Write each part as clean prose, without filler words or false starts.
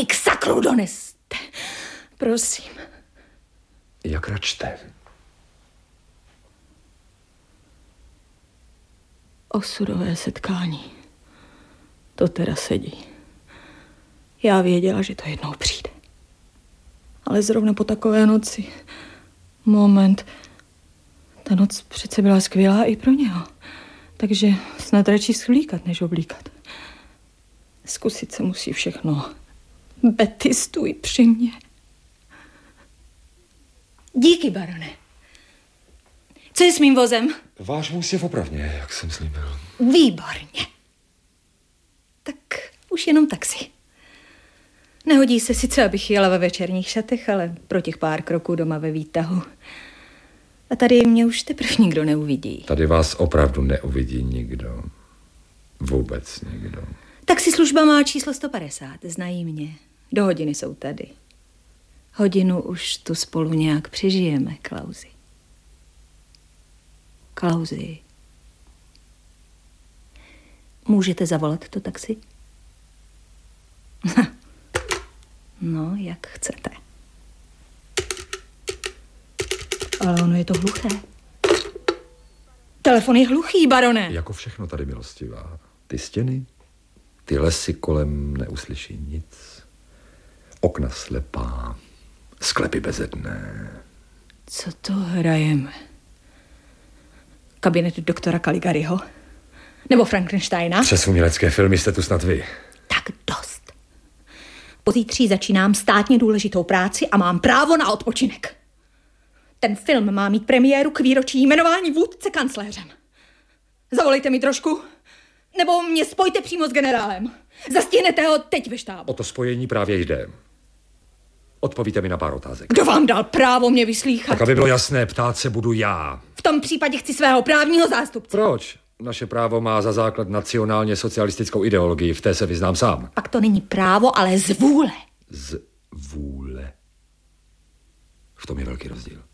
mi k sakru doneste. Prosím. Jak račte? Osudové setkání. To teda sedí. Já věděla, že to jednou přijde. Ale zrovna po takové noci. Moment. Ta noc přece byla skvělá i pro něho. Takže snad radši svlíkat, než oblíkat. Zkusit se musí všechno. Betty, stůj při mně. Díky, barone. Co je s mým vozem? Váš vůz je v opravně, jak jsem slíbil. Výborně. Tak už jenom taxi. Nehodí se sice, abych jela ve večerních šatech, ale pro těch pár kroků doma ve výtahu. A tady mě už teprve nikdo neuvidí. Tady vás opravdu neuvidí nikdo. Vůbec nikdo. Taxislužba má číslo 150, znají mě. Do hodiny jsou tady. Hodinu už tu spolu nějak přežijeme, Klausi. Klausi. Můžete zavolat to taxi? No, jak chcete. Ale ono je to hluché. Telefon je hluchý, barone. Jako všechno tady, milostivá. Ty stěny, ty lesy kolem neuslyší nic. Okna slepá, sklepy bezedné. Co to hrajeme? Kabinet doktora Caligariho? Nebo Frankensteina? Přes umělecké filmy jste tu snad vy. Tak dost. Pozítří začínám státně důležitou práci a mám právo na odpočinek. Ten film má mít premiéru k výročí jmenování vůdce kancléřem. Zavolejte mi trošku, nebo mě spojte přímo s generálem. Zastihnete ho teď ve štábu. O to spojení právě jde. Odpovíte mi na pár otázek. Kdo vám dal právo mě vyslýchat? Tak aby bylo jasné, ptát se budu já. V tom případě chci svého právního zástupce. Proč? Naše právo má za základ nacionálně socialistickou ideologii, v té se vyznám sám. Pak to není právo, ale zvůle. Zvůle. V tom je velký rozdíl.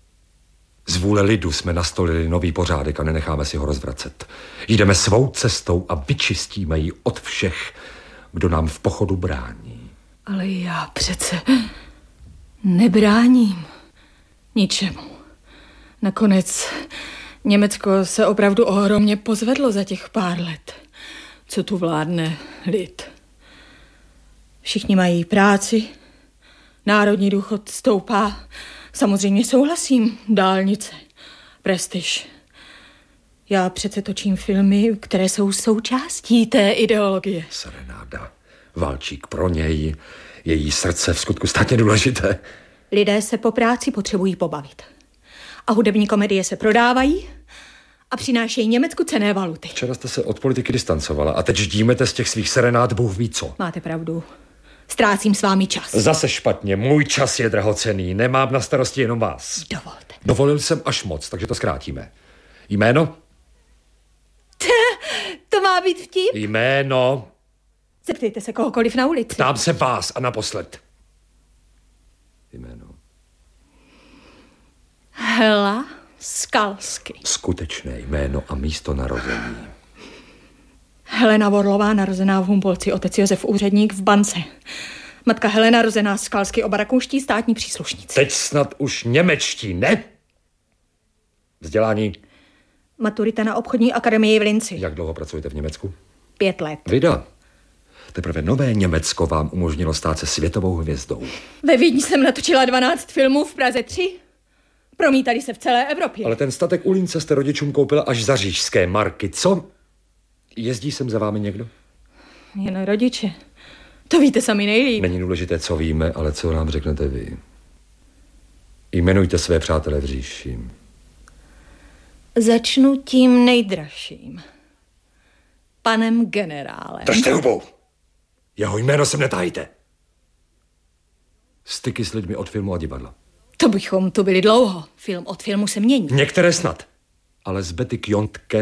Z vůle lidu jsme nastolili nový pořádek a nenecháme si ho rozvracet. Jdeme svou cestou a vyčistíme ji od všech, kdo nám v pochodu brání. Ale já přece nebráním ničemu. Nakonec Německo se opravdu ohromně pozvedlo za těch pár let, co tu vládne lid. Všichni mají práci, národní důchod stoupá. Samozřejmě souhlasím, dálnice, prestiž. Já přece točím filmy, které jsou součástí té ideologie. Serenáda, válčík pro něj, její srdce v skutku státně důležité. Lidé se po práci potřebují pobavit. A hudební komedie se prodávají a přinášejí Německu cenné valuty. Včera jste se od politiky distancovala a teď ždímete z těch svých serenád Bůh ví co. Máte pravdu. Ztrácím s vámi čas. Zase špatně, můj čas je drahocenný, nemám na starosti jenom vás. Dovolte. Dovolil jsem až moc, takže to zkrátíme. Jméno? To má být vtip? Jméno? Zeptejte se kohokoliv na ulici. Ptám se vás a naposled. Jméno? Hela Skalsky. Skutečné jméno a místo narození. Helena Vorlová, narozená v Humpolci, otec Josef úředník v bance. Matka Helena, rozená Skalsky, oba rakouští státní příslušníci. Teď snad už němečtí, ne? Vzdělání? Maturita na obchodní akademii v Linci. Jak dlouho pracujete v Německu? 5 let. Vida. Teprve nové Německo vám umožnilo stát se světovou hvězdou. Ve Vídni jsem natočila 12 filmů, v Praze 3. Promítali se v celé Evropě. Ale ten statek u Lince jste rodičům koupila až za říšské marky, co? Jezdí sem za vámi někdo? Jen rodiče. To víte sami nejlíp. Není důležité, co víme, ale co nám řeknete vy. Jmenujte své přátele v říši. Začnu tím nejdražším. Panem generálem. Držte hubou. Jeho jméno sem netajte. Styky s lidmi od filmu a divadla. To bychom tu byli dlouho. Film od filmu se mění. Některé snad. Ale z Betty Kjontke